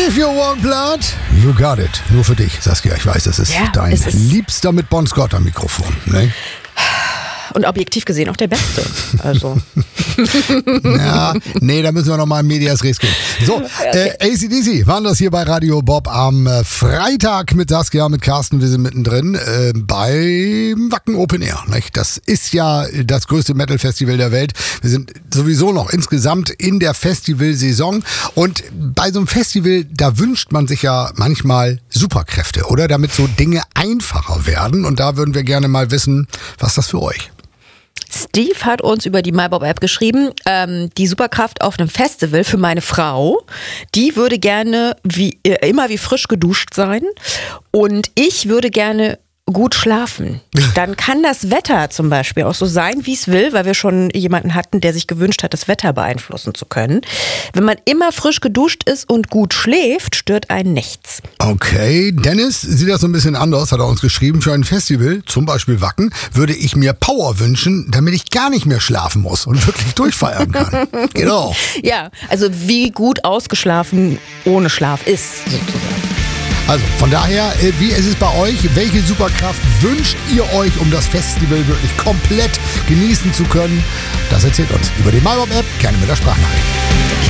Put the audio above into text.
If you want blood, you got it. Nur für dich, Saskia. Ich weiß, das ist dein Liebster mit Bon Scott am Mikrofon. Ne? Und objektiv gesehen auch der Beste. Also. Ja, nee, da müssen wir nochmal in Medias Res gehen. So, okay. AC/DC waren das hier bei Radio Bob am Freitag mit Saskia, mit Carsten. Wir sind mittendrin beim Wacken Open Air. Nicht? Das ist ja das größte Metal-Festival der Welt. Wir sind sowieso noch insgesamt in der Festivalsaison. Und bei so einem Festival, da wünscht man sich ja manchmal Superkräfte, oder? Damit so Dinge einfacher werden. Und da würden wir gerne mal wissen, was ist das für euch? Steve hat uns über die MyBob-App geschrieben, die Superkraft auf einem Festival für meine Frau, die würde gerne immer wie frisch geduscht sein und ich würde gerne gut schlafen. Dann kann das Wetter zum Beispiel auch so sein, wie es will, weil wir schon jemanden hatten, der sich gewünscht hat, das Wetter beeinflussen zu können. Wenn man immer frisch geduscht ist und gut schläft, stört einen nichts. Okay, Dennis sieht das so ein bisschen anders, hat er uns geschrieben. Für ein Festival, zum Beispiel Wacken, würde ich mir Power wünschen, damit ich gar nicht mehr schlafen muss und wirklich durchfeiern kann. Genau. Ja, also wie gut ausgeschlafen ohne Schlaf ist, sozusagen. Also von daher, wie ist es bei euch? Welche Superkraft wünscht ihr euch, um das Festival wirklich komplett genießen zu können? Das erzählt uns über die MyBob-App, gerne mit der Sprachnachricht.